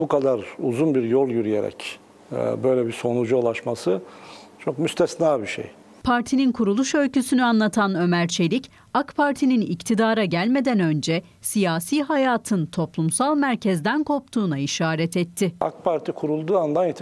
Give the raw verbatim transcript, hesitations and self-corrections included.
Bu kadar uzun bir yol yürüyerek böyle bir sonuca ulaşması çok müstesna bir şey. Partinin kuruluş öyküsünü anlatan Ömer Çelik, AK Parti'nin iktidara gelmeden önce siyasi hayatın toplumsal merkezden koptuğuna işaret etti. AK Parti kurulduğu andan itibaren